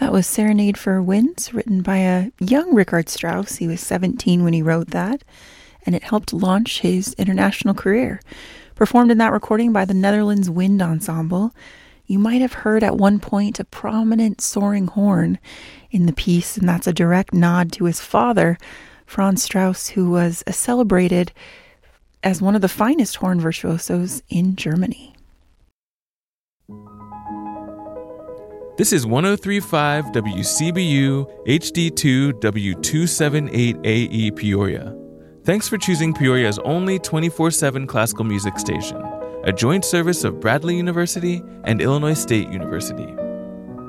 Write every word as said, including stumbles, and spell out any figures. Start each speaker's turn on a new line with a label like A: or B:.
A: That was Serenade for Winds, written by a young Richard Strauss. He was seventeen when he wrote that, and it helped launch his international career. Performed in that recording by the Netherlands Wind Ensemble. You might have heard at one point a prominent soaring horn in the piece, and that's a direct nod to his father, Franz Strauss, who was celebrated as one of the finest horn virtuosos in Germany.
B: This is one oh three point five W C B U H D two W two seventy-eight A E Peoria. Thanks for choosing Peoria's only twenty-four seven classical music station, a joint service of Bradley University and Illinois State University.